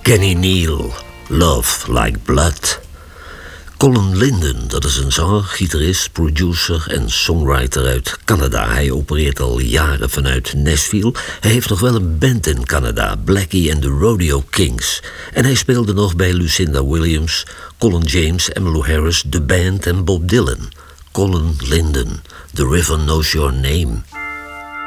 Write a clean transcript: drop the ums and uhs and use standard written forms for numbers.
Kenny Neal, Love Like Blood. Colin Linden, dat is een zanger, gitarist, producer en songwriter uit Canada. Hij opereert al jaren vanuit Nashville. Hij heeft nog wel een band in Canada, Blackie and the Rodeo Kings. En hij speelde nog bij Lucinda Williams, Colin James, Emmylou Harris, The Band en Bob Dylan. Colin Linden, The River Knows Your Name.